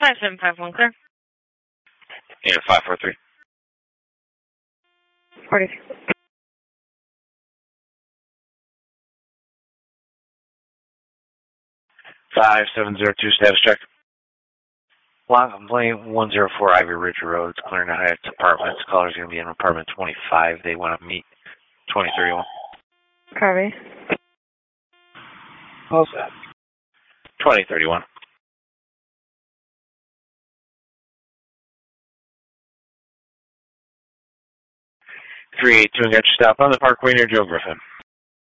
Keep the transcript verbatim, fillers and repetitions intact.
five seven five one, clear. Yeah, five four three. forty. five seven zero two, status check. Long complaint, one zero four Ivy Ridge Road, Clarendon Heights Apartments. Caller's going to be in apartment twenty-five. They want to meet twenty thirty-one. Copy. How's that? twenty thirty-one. three eight two, and got your stop on the Parkway near Joe Griffin.